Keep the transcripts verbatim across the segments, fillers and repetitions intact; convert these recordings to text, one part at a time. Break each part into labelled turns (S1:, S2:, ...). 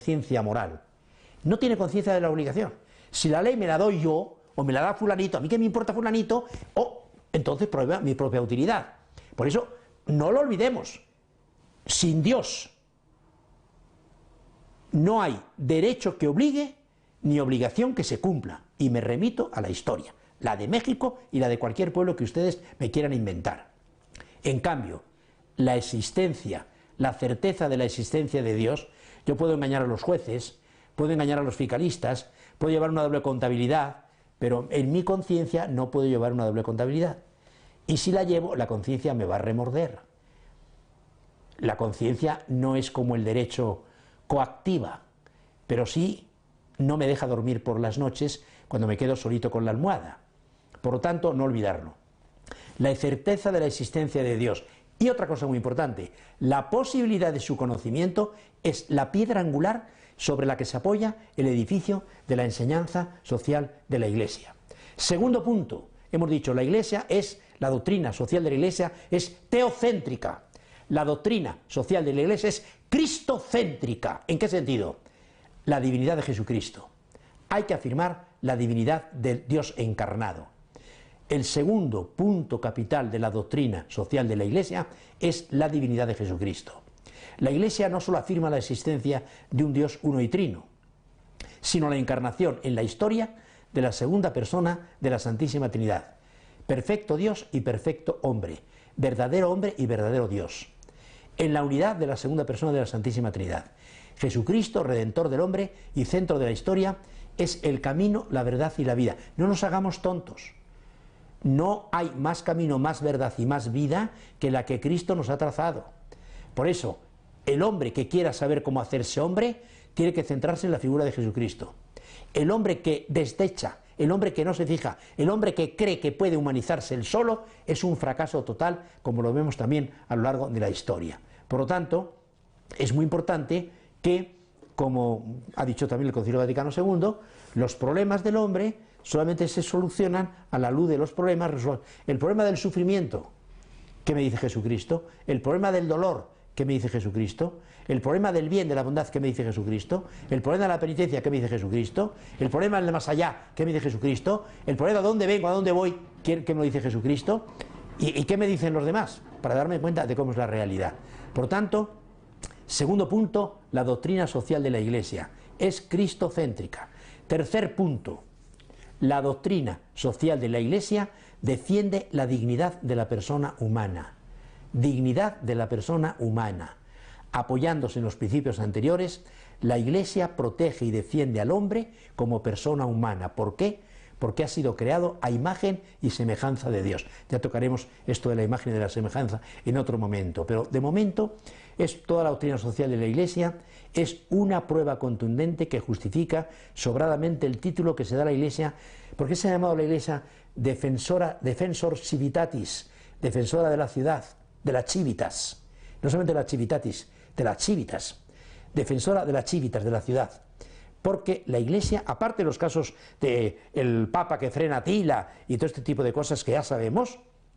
S1: conciencia moral, no tiene conciencia de la obligación. Si la ley me la doy yo, o me la da fulanito, a mí qué me importa fulanito, o entonces prueba mi propia utilidad. Por eso, no lo olvidemos, sin Dios no hay derecho que obligue, ni obligación que se cumpla, y me remito a la historia, la de México y la de cualquier pueblo que ustedes me quieran inventar. En cambio, la existencia, la certeza de la existencia de Dios, yo puedo engañar a los jueces, puedo engañar a los fiscalistas, puedo llevar una doble contabilidad, pero en mi conciencia no puedo llevar una doble contabilidad. Y si la llevo, la conciencia me va a remorder. La conciencia no es como el derecho coactiva, pero sí no me deja dormir por las noches cuando me quedo solito con la almohada. Por lo tanto, no olvidarlo. La certeza de la existencia de Dios. Y otra cosa muy importante, la posibilidad de su conocimiento es la piedra angular sobre la que se apoya el edificio de la enseñanza social de la Iglesia. Segundo punto, hemos dicho, la Iglesia es, la doctrina social de la Iglesia es teocéntrica. La doctrina social de la Iglesia es cristocéntrica. ¿En qué sentido? La divinidad de Jesucristo. Hay que afirmar la divinidad del Dios encarnado. El segundo punto capital de la doctrina social de la Iglesia es la divinidad de Jesucristo. La Iglesia no solo afirma la existencia de un Dios uno y trino, sino la encarnación en la historia de la segunda persona de la Santísima Trinidad. Perfecto Dios y perfecto hombre, verdadero hombre y verdadero Dios. En la unidad de la segunda persona de la Santísima Trinidad. Jesucristo, Redentor del hombre y centro de la historia, es el camino, la verdad y la vida. No nos hagamos tontos. No hay más camino, más verdad y más vida que la que Cristo nos ha trazado. Por eso, el hombre que quiera saber cómo hacerse hombre, tiene que centrarse en la figura de Jesucristo. El hombre que desdecha, el hombre que no se fija, el hombre que cree que puede humanizarse él solo, es un fracaso total, como lo vemos también a lo largo de la historia. Por lo tanto, es muy importante que, como ha dicho también el Concilio Vaticano segundo, los problemas del hombre solamente se solucionan a la luz de los problemas. El problema del sufrimiento, ¿qué me dice Jesucristo? El problema del dolor, ¿qué me dice Jesucristo? El problema del bien, de la bondad, ¿qué me dice Jesucristo? El problema de la penitencia, ¿qué me dice Jesucristo? El problema del más allá, ¿qué me dice Jesucristo? El problema de dónde vengo, a dónde voy, ¿qué, qué me lo dice Jesucristo? ¿Y, ¿Y qué me dicen los demás? Para darme cuenta de cómo es la realidad. Por tanto, segundo punto, la doctrina social de la Iglesia es cristocéntrica. Tercer punto, la doctrina social de la Iglesia defiende la dignidad de la persona humana. Dignidad de la persona humana. Apoyándose en los principios anteriores, la Iglesia protege y defiende al hombre como persona humana. ¿Por qué? Porque ha sido creado a imagen y semejanza de Dios. Ya tocaremos esto de la imagen y de la semejanza en otro momento, pero de momento es toda la doctrina social de la Iglesia, es una prueba contundente que justifica sobradamente el título que se da a la Iglesia. ¿Por qué se ha llamado a la Iglesia defensora, defensor civitatis, defensora de la ciudad, de la civitas? No solamente de la civitatis, de la civitas, defensora de la civitas, de la ciudad. Porque la Iglesia, aparte de los casos del Papa que frena a Tila y todo este tipo de cosas que ya sabemos,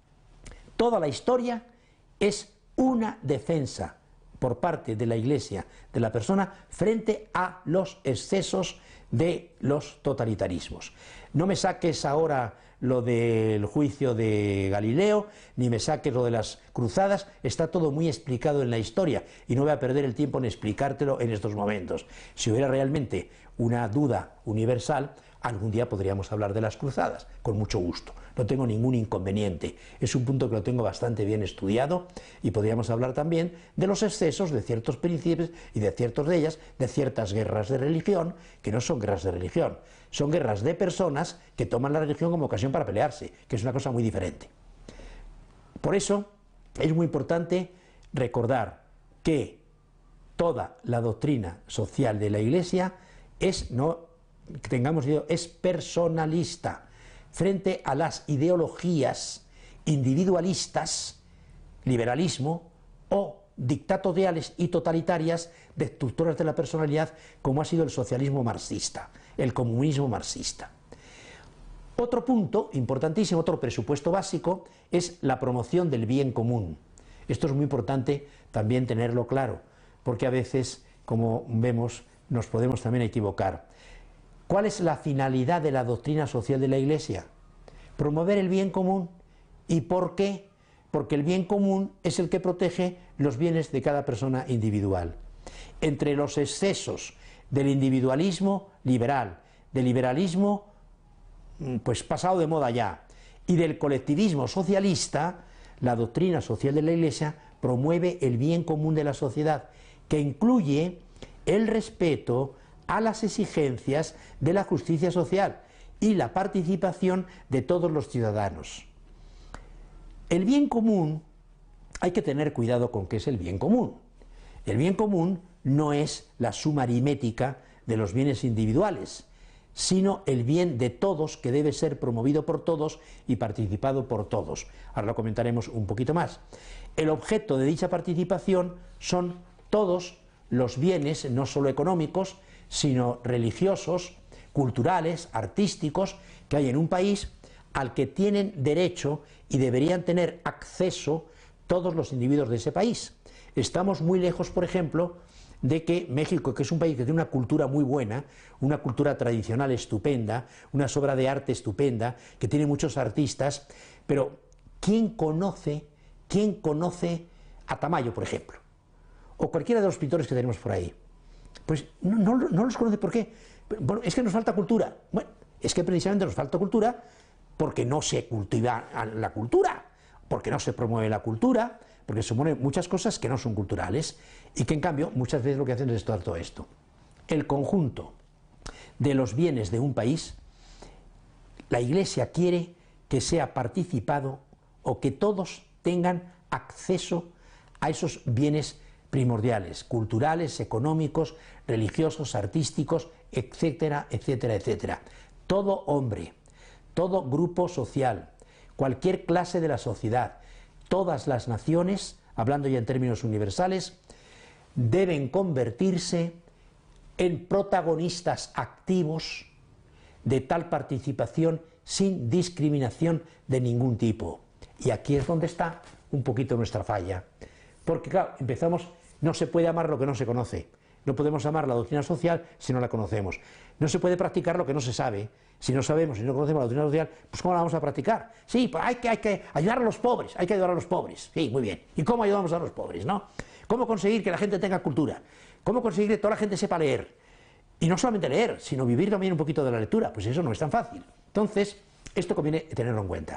S1: toda la historia es una defensa por parte de la Iglesia, de la persona, frente a los excesos de los totalitarismos. No me saques ahora lo del juicio de Galileo, ni me saques lo de las cruzadas, está todo muy explicado en la historia, y no voy a perder el tiempo en explicártelo en estos momentos. Si hubiera realmente una duda universal, algún día podríamos hablar de las cruzadas, con mucho gusto, no tengo ningún inconveniente, es un punto que lo tengo bastante bien estudiado, y podríamos hablar también de los excesos de ciertos príncipes y de ciertos de ellas, de ciertas guerras de religión, que no son guerras de religión, son guerras de personas que toman la religión como ocasión para pelearse, que es una cosa muy diferente. Por eso es muy importante recordar que toda la doctrina social de la Iglesia es, no que tengamos idea, es personalista frente a las ideologías individualistas, liberalismo o dictatoriales y totalitarias destructoras de la personalidad, como ha sido el socialismo marxista, el comunismo marxista. Otro punto importantísimo, otro presupuesto básico, es la promoción del bien común. Esto es muy importante también tenerlo claro, porque a veces, como vemos, nos podemos también equivocar. ¿Cuál es la finalidad de la doctrina social de la Iglesia? Promover el bien común. ¿Y por qué? Porque el bien común es el que protege los bienes de cada persona individual. Entre los excesos del individualismo liberal, del liberalismo pues pasado de moda ya, y del colectivismo socialista, la doctrina social de la Iglesia promueve el bien común de la sociedad, que incluye el respeto a las exigencias de la justicia social y la participación de todos los ciudadanos. El bien común, hay que tener cuidado con qué es el bien común. El bien común no es la suma aritmética de los bienes individuales, sino el bien de todos, que debe ser promovido por todos y participado por todos. Ahora lo comentaremos un poquito más. El objeto de dicha participación son todos los bienes, no solo económicos, sino religiosos, culturales, artísticos, que hay en un país, al que tienen derecho y deberían tener acceso todos los individuos de ese país. Estamos muy lejos, por ejemplo, de que México, que es un país que tiene una cultura muy buena, una cultura tradicional estupenda, una obra de arte estupenda, que tiene muchos artistas, pero ¿quién conoce, quién conoce a Tamayo, por ejemplo? O cualquiera de los pintores que tenemos por ahí. Pues no, no, no los conoce. ¿Por qué? Bueno, es que nos falta cultura. Bueno, es que precisamente nos falta cultura porque no se cultiva la cultura, porque no se promueve la cultura, porque se ponen muchas cosas que no son culturales y que en cambio muchas veces lo que hacen es estudiar todo esto. El conjunto de los bienes de un país, la Iglesia quiere que sea participado o que todos tengan acceso a esos bienes primordiales, culturales, económicos, religiosos, artísticos, etcétera, etcétera, etcétera. Todo hombre, todo grupo social, cualquier clase de la sociedad, todas las naciones, hablando ya en términos universales, deben convertirse en protagonistas activos de tal participación sin discriminación de ningún tipo. Y aquí es donde está un poquito nuestra falla. Porque claro, empezamos, no se puede amar lo que no se conoce. No podemos amar la doctrina social si no la conocemos. No se puede practicar lo que no se sabe. Si no sabemos, si no conocemos la doctrina social, pues ¿cómo la vamos a practicar? Sí, pues hay que, hay que ayudar a los pobres, hay que ayudar a los pobres. Sí, muy bien. ¿Y cómo ayudamos a los pobres, no? ¿Cómo conseguir que la gente tenga cultura? ¿Cómo conseguir que toda la gente sepa leer? Y no solamente leer, sino vivir también un poquito de la lectura. Pues eso no es tan fácil. Entonces, esto conviene tenerlo en cuenta.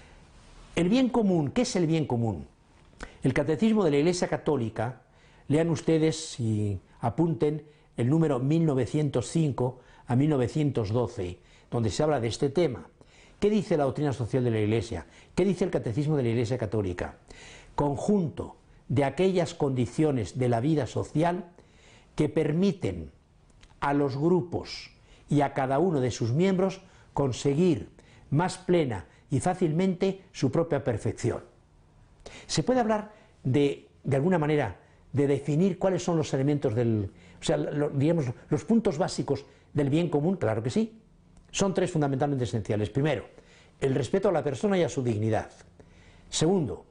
S1: El bien común, ¿qué es el bien común? El Catecismo de la Iglesia Católica, lean ustedes y apunten el número mil novecientos cinco a mil novecientos doce, donde se habla de este tema. ¿Qué dice la doctrina social de la Iglesia? ¿Qué dice el Catecismo de la Iglesia Católica? Conjunto de aquellas condiciones de la vida social que permiten a los grupos y a cada uno de sus miembros conseguir más plena y fácilmente su propia perfección. Se puede hablar de, de alguna manera, de definir cuáles son los elementos del, o sea, lo, digamos, los puntos básicos del bien común. Claro que sí. Son tres fundamentalmente esenciales. Primero, el respeto a la persona y a su dignidad. Segundo,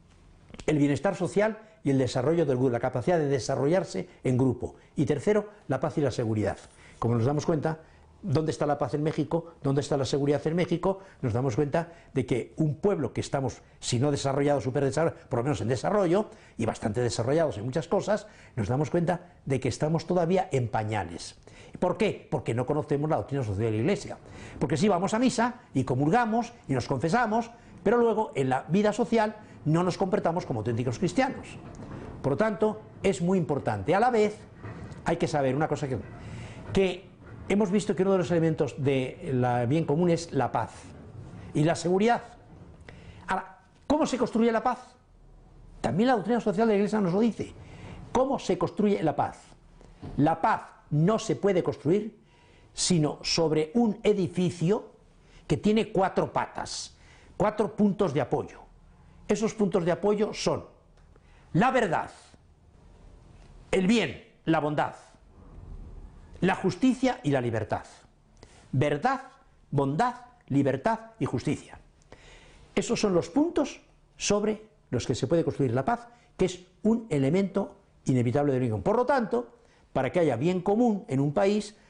S1: el bienestar social y el desarrollo del grupo, la capacidad de desarrollarse en grupo. Y tercero, la paz y la seguridad. Como nos damos cuenta, ¿dónde está la paz en México? ¿Dónde está la seguridad en México? Nos damos cuenta de que un pueblo que estamos, si no desarrollado, súper desarrollado, por lo menos en desarrollo, y bastante desarrollados en muchas cosas, nos damos cuenta de que estamos todavía en pañales. ¿Por qué? Porque no conocemos la doctrina social de la Iglesia. Porque sí vamos a misa y comulgamos y nos confesamos, pero luego en la vida social no nos comportamos como auténticos cristianos. Por lo tanto, es muy importante. A la vez, hay que saber una cosa que... que hemos visto que uno de los elementos del bien común es la paz y la seguridad. Ahora, ¿cómo se construye la paz? También la doctrina social de la Iglesia nos lo dice. ¿Cómo se construye la paz? La paz no se puede construir sino sobre un edificio que tiene cuatro patas, cuatro puntos de apoyo. Esos puntos de apoyo son la verdad, el bien, la bondad, la justicia y la libertad. Verdad, bondad, libertad y justicia. Esos son los puntos sobre los que se puede construir la paz, que es un elemento inevitable del bien común. Por lo tanto, para que haya bien común en un país